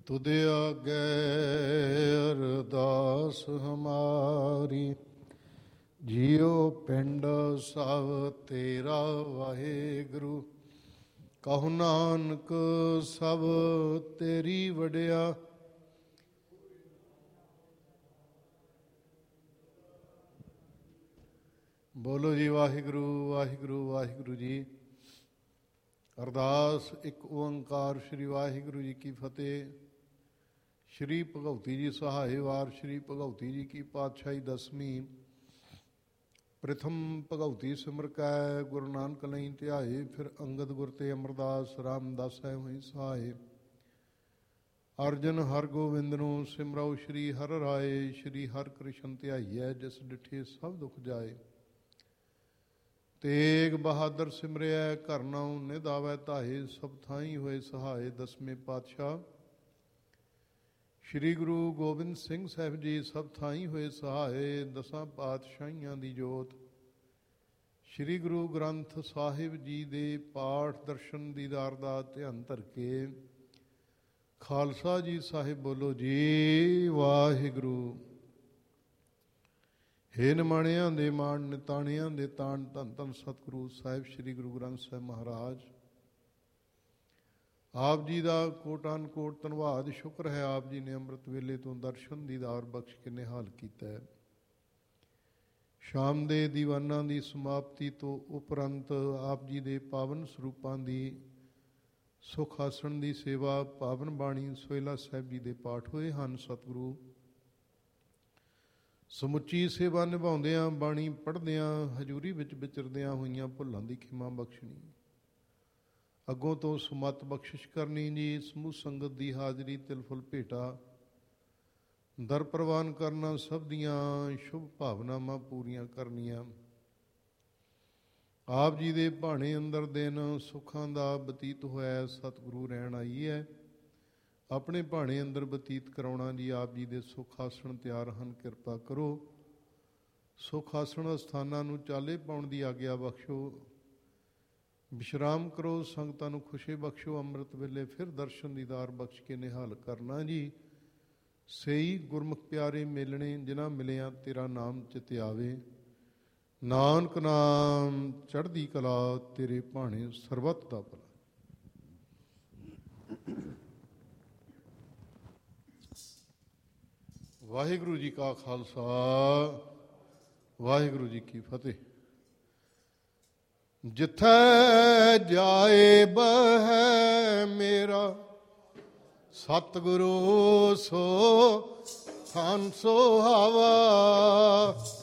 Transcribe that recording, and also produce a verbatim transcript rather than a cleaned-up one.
तुदे आगे अरदास हमारी, जियो पिंड सब तेरा वाहेगुरु। कहु नानक सब तेरी वड्या, बोलो जी वाहिगुरु वाहिगुरु वाहिगुरु जी। अरदास एक ओंकार श्री वाहिगुरु जी की फतेह। श्री भगवती जी सहाय वार श्री भगवती जी की पातशाही दसवीं। प्रथम भगवती सिमर कै गुरु नानक लई ध्याए, फिर अंगद गुर ते अमरदास रामदास है हुई सहाय। अर्जन हर गोविंद नूं सिमराओ श्री हर राय, श्री हर कृष्ण ध्याईऐ जिस डिठे सब दुख जाए। तेग बहादुर सिमरिया घर नाउ निध आवै धाए, सब थाई होए सहाय दसवें पातशाह। श्री गुरु गोबिंद सिंह साहिब जी सब थाई होए सहाय, दसां पातशाहियां दी जोत। श्री गुरु ग्रंथ साहिब जी दे पाठ दर्शन दीदार दा ध्यान धर के खालसा जी साहिब बोलो जी वाहिगुरु। हे निमाणिਆਂ ਦੇ ਮਾਣ ਨਿਤਾਣਿਆਂ ਦੇ ਤਾਣ, ਧੰਨ ਧੰਨ ਸਤਿਗੁਰੂ ਸਾਹਿਬ ਸ੍ਰੀ ਗੁਰੂ ਗ੍ਰੰਥ ਸਾਹਿਬ ਮਹਾਰਾਜ। ਆਪ ਜੀ ਦਾ ਕੋਟਾਨ ਕੋਟ ਧੰਨਵਾਦ ਸ਼ੁਕਰ ਹੈ, ਆਪ ਜੀ ਨੇ ਅੰਮ੍ਰਿਤ ਵੇਲੇ ਤੋਂ ਦਰਸ਼ਨ ਦੀਦਾਰ ਬਖਸ਼ ਕੇ ਨਿਹਾਲ ਕੀਤਾ ਹੈ। ਸ਼ਾਮ ਦੇ ਦੀਵਾਨਾਂ ਦੀ ਸਮਾਪਤੀ ਤੋਂ ਉਪਰੰਤ ਆਪ ਜੀ ਦੇ ਪਾਵਨ ਸਰੂਪਾਂ ਦੀ ਸੁਖ ਆਸਣ ਦੀ ਸੇਵਾ, ਪਾਵਨ ਬਾਣੀ ਸੋਹਿਲਾ ਸਾਹਿਬ ਜੀ ਦੇ ਪਾਠ ਹੋਏ ਹਨ। ਸਤਿਗੁਰੂ ਸਮੁੱਚੀ ਸੇਵਾ ਨਿਭਾਉਂਦਿਆਂ, ਬਾਣੀ ਪੜ੍ਹਦਿਆਂ, ਹਜ਼ੂਰੀ ਵਿੱਚ ਵਿਚਰਦਿਆਂ ਹੋਈਆਂ ਭੁੱਲਾਂ ਦੀ ਖਿਮਾ ਬਖਸ਼ਣੀ, ਅੱਗੋਂ ਤੋਂ ਸੁਮੱਤ ਬਖਸ਼ਿਸ਼ ਕਰਨੀ ਜੀ। ਸਮੂਹ ਸੰਗਤ ਦੀ ਹਾਜ਼ਰੀ ਤਿਲ ਫੁੱਲ ਭੇਟਾ ਦਰ ਪ੍ਰਵਾਨ ਕਰਨਾ, ਸਭ ਦੀਆਂ ਸ਼ੁਭ ਭਾਵਨਾਵਾਂ ਪੂਰੀਆਂ ਕਰਨੀਆਂ। ਆਪ ਜੀ ਦੇ ਭਾਣੇ ਅੰਦਰ ਦਿਨ ਸੁੱਖਾਂ ਦਾ ਬਤੀਤ ਹੋਇਆ, ਸਤਿਗੁਰੂ ਰਹਿਣ ਆਈ ਹੈ। ਆਪਣੇ ਭਾਣੇ ਅੰਦਰ ਬਤੀਤ ਕਰਾਉਣਾ ਜੀ। ਆਪ ਜੀ ਦੇ ਸੁੱਖ ਆਸਣ ਤਿਆਰ ਹਨ, ਕਿਰਪਾ ਕਰੋ ਸੁੱਖ ਆਸਣ ਅਸਥਾਨਾਂ ਨੂੰ ਚਾਲੇ ਪਾਉਣ ਦੀ ਆਗਿਆ ਬਖਸ਼ੋ। ਵਿਸ਼ਰਾਮ ਕਰੋ, ਸੰਗਤਾਂ ਨੂੰ ਖੁਸ਼ੀ ਬਖਸ਼ੋ। ਅੰਮ੍ਰਿਤ ਵੇਲੇ ਫਿਰ ਦਰਸ਼ਨ ਦੀਦਾਰ ਬਖਸ਼ ਕੇ ਨਿਹਾਲ ਕਰਨਾ ਜੀ। ਸਹੀ ਗੁਰਮੁਖ ਪਿਆਰੇ ਮੇਲਣੇ, ਜਿਨ੍ਹਾਂ ਮਿਲਿਆ ਤੇਰਾ ਨਾਮ ਚਿਤ ਆਵੇ। ਨਾਨਕ ਨਾਮ ਚੜ੍ਹਦੀ ਕਲਾ, ਤੇਰੇ ਭਾਣੇ ਸਰਬੱਤ ਦਾ ਭਲਾ। ਵਾਹਿਗੁਰੂ ਜੀ ਕਾ ਖਾਲਸਾ, ਵਾਹਿਗੁਰੂ ਜੀ ਕੀ ਫਤਿਹ। ਜਿੱਥੈ ਜਾਏ ਬਹਿ ਮੇਰਾ ਸਤਿਗੁਰੂ, ਸੋ ਥਾਨ ਸੁਹਾਵਾ।